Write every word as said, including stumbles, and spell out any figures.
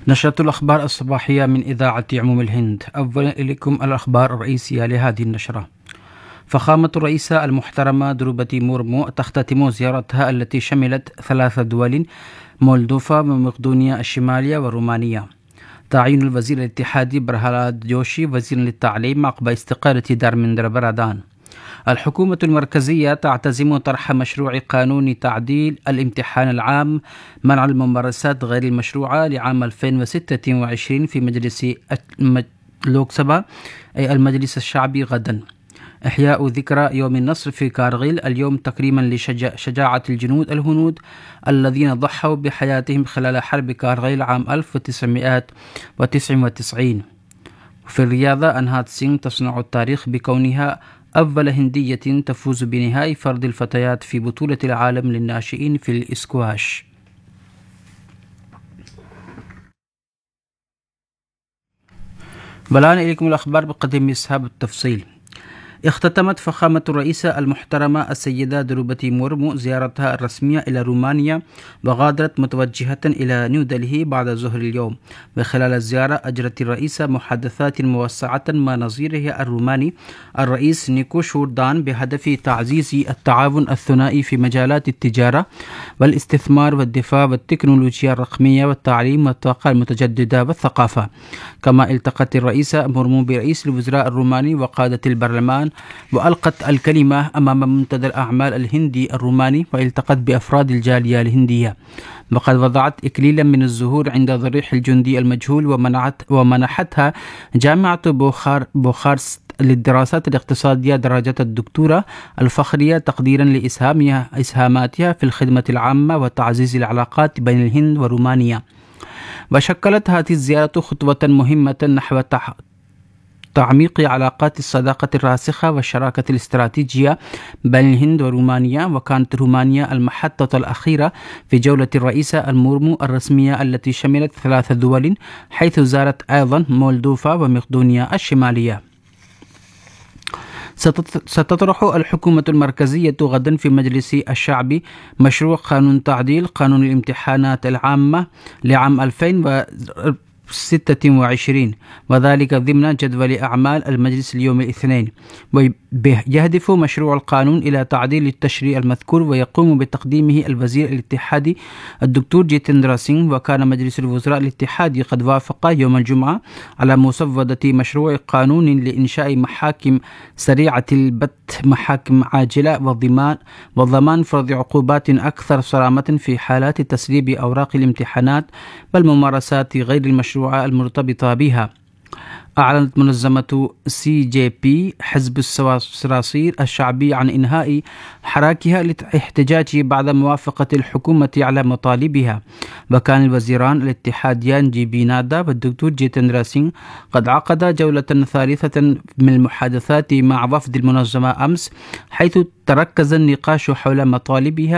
نشرة الأخبار الصباحية من إذاعة عموم الهند. أولا إليكم الأخبار الرئيسية لهذه النشرة. فخامة الرئيسة المحترمة دروبتي مورمو تختتم زيارتها التي شملت ثلاث دول: مولدوفا ومقدونيا الشمالية ورومانيا. تعيين الوزير الاتحادي برهالاد جوشي وزيرا للتعليم عقب استقالة دارمندر برادان. الحكومة المركزية تعتزم طرح مشروع قانون تعديل الامتحان العام منع الممارسات غير المشروعة لعام ألفين وستة وعشرين في مجلس لوك سبا أي المجلس الشعبي غدا. إحياء ذكرى يوم النصر في كارغيل اليوم تكريما لشجاعة الجنود الهنود الذين ضحوا بحياتهم خلال حرب كارغيل عام ألف وتسعمائة وتسعة وتسعين. في الرياضة أنهات سينغ تصنع التاريخ بكونها أول هندية تفوز بنهائي فرد الفتيات في بطولة العالم للناشئين في الإسكواش. والآن إليكم الأخبار بقدر مسها بالتفصيل. اختتمت فخامة الرئيسة المحترمة السيدة دروبتي مورمو زيارتها الرسمية إلى رومانيا وغادرت متوجهة إلى نيودلهي بعد ظهر اليوم. وخلال الزيارة أجرت الرئيسة محادثات موسعة مع نظيره الروماني الرئيس نيكو شوردان بهدف تعزيز التعاون الثنائي في مجالات التجارة والاستثمار والدفاع والتكنولوجيا الرقمية والتعليم والطاقة المتجددة والثقافة. كما التقت الرئيسة مورمو برئيس الوزراء الروماني وقادة البرلمان وألقت الكلمة أمام منتدى الأعمال الهندي الروماني والتقت بأفراد الجالية الهندية. وقد وضعت إكليلا من الزهور عند ضريح الجندي المجهول ومنعت ومنحتها جامعة بوخار بوخارست للدراسات الاقتصادية درجة الدكتوراه الفخرية تقديرا لإسهامها إسهاماتها في الخدمة العامة وتعزيز العلاقات بين الهند ورومانيا. وشكلت هذه الزيارة خطوة مهمة نحو تعميق علاقات الصداقة الراسخة والشراكة الاستراتيجية بين الهند ورومانيا. وكانت رومانيا المحطة الأخيرة في جولة الرئيسة المورمو الرسمية التي شملت ثلاث دول، حيث زارت أيضا مولدوفا ومقدونيا الشمالية. ستطرح الحكومة المركزية غدا في مجلس الشعب مشروع قانون تعديل قانون الامتحانات العامة لعام ألفين وستة وعشرين، وذلك ضمن جدول أعمال المجلس اليوم الاثنين. ويهدف مشروع القانون إلى تعديل التشريع المذكور ويقوم بتقديمه الوزير الاتحادي الدكتور جيتندرا سينغ. وكان مجلس الوزراء الاتحادي قد وافق يوم الجمعة على مسودة مشروع قانون لإنشاء محاكم سريعة البت، محاكم عاجلة وضمان وضمان فرض عقوبات أكثر صرامة في حالات تسريب أوراق الامتحانات والممارسات غير المشروعة المرتبطة بها. أعلنت منظمة سي جي بي حزب الصراصير الشعبي عن إنهاء حراكها للاحتجاج بعد موافقة الحكومة على مطالبها. وكان الوزيران الاتحاديان جي بي نادا والدكتور جيتندرا سينغ قد عقدا جولة ثالثة من المحادثات مع وفد المنظمة أمس، حيث تركز النقاش حول مطالبها